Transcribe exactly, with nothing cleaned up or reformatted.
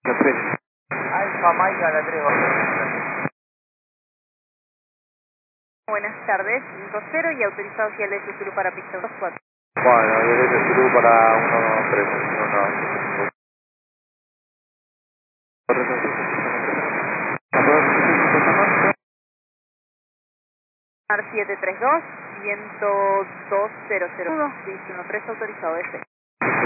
Alfa Mike a la tres. Buenas tardes, cinco cero y autorizado hacia el S Zulu para pista dos cuatro. Bueno, y el S Zulu para uno tres, uno no. siete tres dos, viento dos cero cero uno, dice uno tres autorizado ese.